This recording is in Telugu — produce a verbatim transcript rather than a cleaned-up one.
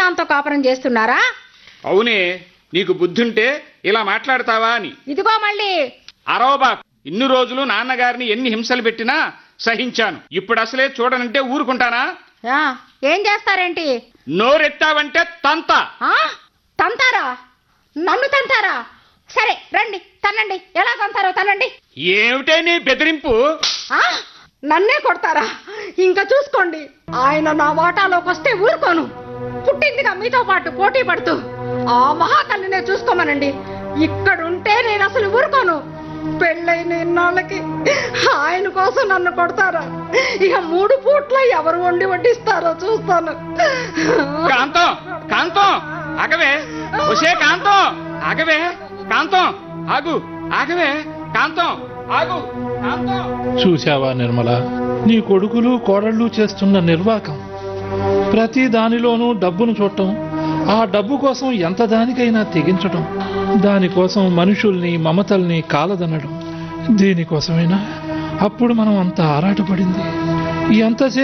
చిన్నదాంతో కాపురం చేస్తున్నారా? అవునే, నీకు బుద్ధుంటే ఇలా మాట్లాడతావా అని. ఇదిగో మళ్ళీ అరవబా. ఇన్ని రోజులు నాన్నగారిని ఎన్ని హింసలు పెట్టినా సహించాను. ఇప్పుడు అసలే చూడనంటే ఊరుకుంటానా? ఆ, ఏం చేస్తారేంటి? నోరెత్తావంటే తంత. ఆ, తంతారా? నన్ను తంతారా? సరే రండి, తనండి. ఎలా తంతారో తనండి. ఏమిటే నీ బెదిరింపు? ఆ, నన్నే కొడతారా? ఇంకా చూసుకోండి, ఆయన నా వాటాలోకి వస్తే ఊరుకోను. పుట్టిందిగా మీతో పాటు పోటీ పడుతూ ఆ మహాతల్లినే చూసుకోమనండి. ఇక్కడుంటే నేను అసలు ఊరుకోను. పెళ్ళైన ఇన్నాళ్ళకి ఆయన కోసం నన్ను కొడతారా? ఇక మూడు పూట్ల ఎవరు వండి వడ్డిస్తారో చూస్తాను. కాంతం, కాంతం ఆగవే. వచ్చే కాంతం, ఆగవే. కాంతం ఆగు, ఆగవే. కాంతం ఆగు, కాంతం. చూశావా నిర్మల, నీ కొడుకులు కోడళ్ళు చేస్తున్న నిర్వాకం. ప్రతి దానిలోనూ డబ్బును చూడటం, ఆ డబ్బు కోసం ఎంత దానికైనా తెగించటం, దానికోసం మనుషుల్ని మమతల్ని కాలదనడం. దీనికోసమైనా అప్పుడు మనం అంత ఆరాటపడింది. ఎంతసేపు